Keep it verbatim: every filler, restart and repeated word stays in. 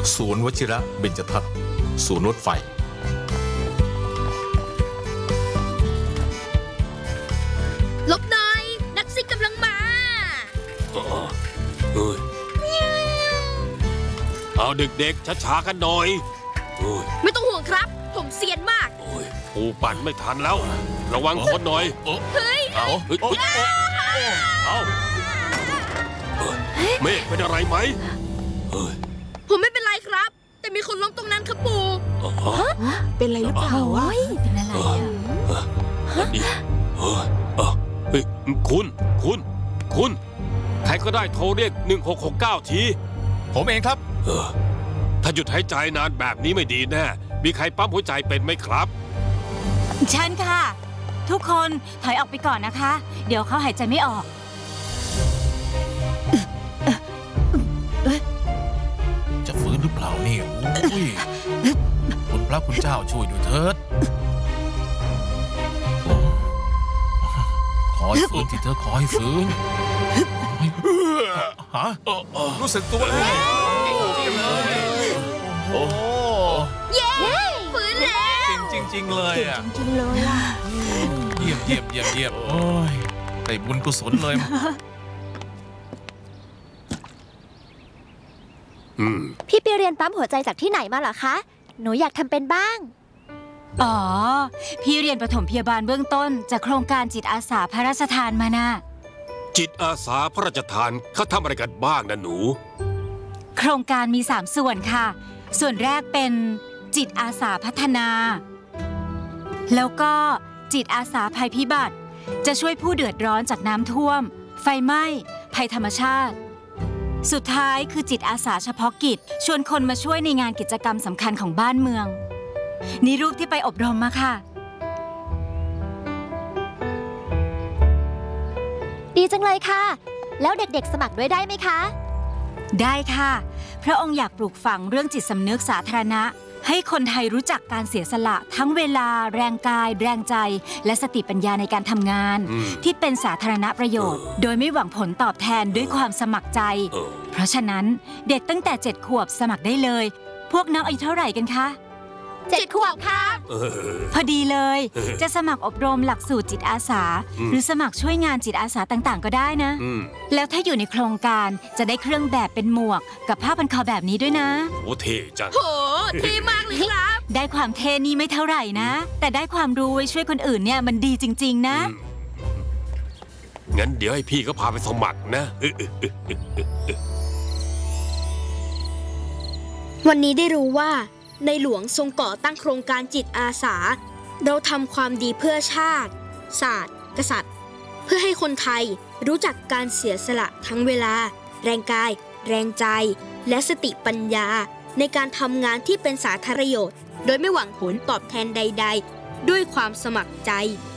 ศูนย์วชิระเบญจทัศน์ศูนย์รถไฟลบหน่อยนักซิ่งกำลังมาเอ้ยเอาเด็กๆช้าๆกันหน่อยไม่ต้องห่วงครับผมเซียนมากปูปั่นไม่ทันแล้วระวังคนหน่อยเฮ้ยเอาเฮ้ยเอาเมฆเป็นอะไรไหมผมไม่เป็นไรครับแต่มีคนล้มตรงนั้นครับปู่เป็นอะไรหรือเปล่าวะเป็นอะไรอ่ะเฮ้ยคุณคุณคุณใครก็ได้โทรเรียกหนึ่งหกหกเก้าทีผมเองครับถ้าหยุดหายใจนานแบบนี้ไม่ดีแน่มีใครปั๊มหัวใจเป็นไหมครับฉันค่ะทุกคนถอยออกไปก่อนนะคะเดี๋ยวเขาหายใจไม่ออกจะฟื้นหรือเปล่าเนี่ยโอ้ยคุณพระคุณเจ้าช่วยด้วยเถิดขอให้ฟื้นที่เธอขอให้ฟื้นฮะรู้สึกตัวแล้วโอ้เย้ฟื้นแล้วจริงจริงเลยอ่ะจริงเลยอ่ะเยี่ยมเยี่ยมเยี่ยมเยี่ยมโอ้ยได้บุญกุศลเลยพี่ไปเรียนปั๊มหัวใจจากที่ไหนมาเหรอคะหนูอยากทำเป็นบ้างอ๋อพี่เรียนปฐมพยาบาลเบื้องต้นจากโครงการจิตอาสาพระราชทานมานะจิตอาสาพระราชทานเขาทำอะไรกันบ้างนะหนูโครงการมีสามส่วนค่ะส่วนแรกเป็นจิตอาสาพัฒนาแล้วก็จิตอาสาภัยพิบัติจะช่วยผู้เดือดร้อนจากน้ำท่วมไฟไหม้ภัยธรรมชาติสุดท้ายคือจิตอาสาเฉพาะกิจชวนคนมาช่วยในงานกิจกรรมสำคัญของบ้านเมืองนี่รูปที่ไปอบรมมาค่ะดีจังเลยค่ะแล้วเด็กๆสมัครด้วยได้ไหมคะได้ค่ะพระองค์อยากปลูกฝังเรื่องจิตสำนึกสาธารณะให้คนไทยรู้จักการเสียสละทั้งเวลาแรงกายแรงใจและสติปัญญาในการทำงานที่เป็นสาธารณประโยชน์โดยไม่หวังผลตอบแทนด้วยความสมัครใจเพราะฉะนั้นเด็กตั้งแต่เจ็ดขวบสมัครได้เลยพวกน้องอายุเท่าไหร่กันคะเจ็ดขวบค่ะพอดีเลยจะสมัครอบรมหลักสูตรจิตอาสาหรือสมัครช่วยงานจิตอาสาต่างๆก็ได้นะแล้วถ้าอยู่ในโครงการจะได้เครื่องแบบเป็นหมวกกับผ้าพันคอแบบนี้ด้วยนะโอ้เท่จังโหเท่มากเลยครับได้ความเท่นี่ไม่เท่าไหร่นะแต่ได้ความรู้ไว้ช่วยคนอื่นเนี่ยมันดีจริงๆนะงั้นเดี๋ยวให้พี่ก็พาไปสมัครนะวันนี้ได้รู้ว่าในหลวงทรงก่อตั้งโครงการจิตอาสาเราทำความดีเพื่อชาติศาสตร์กษัตริย์เพื่อให้คนไทยรู้จักการเสียสละทั้งเวลาแรงกายแรงใจและสติปัญญาในการทำงานที่เป็นสาธารณประโยชน์โดยไม่หวังผลตอบแทนใดๆด้วยความสมัครใจ